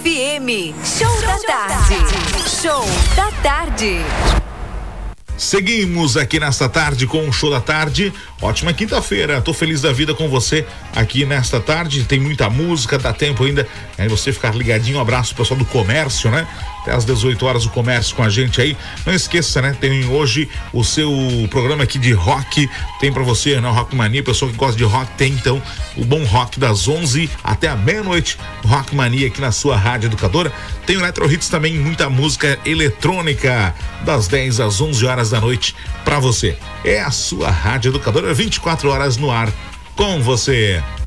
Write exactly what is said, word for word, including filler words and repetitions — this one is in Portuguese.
F M. Show da tarde. Show da tarde. Seguimos aqui nesta tarde com o Show da Tarde. Ótima quinta-feira, tô feliz da vida com você aqui nesta tarde. Tem muita música, dá tempo ainda aí você ficar ligadinho. Um abraço pro pessoal do comércio, né? Até às dezoito horas o comércio com a gente aí. Não esqueça, né? Tem hoje o seu programa aqui de rock. Tem pra você, né? Rock Mania. Pessoal que gosta de rock tem então o bom rock das onze até a meia-noite. Rock Mania aqui na sua rádio educadora. Tem o Electro Hits também, muita música eletrônica das dez às onze horas da noite pra você. É a sua rádio educadora, vinte e quatro horas no ar com você.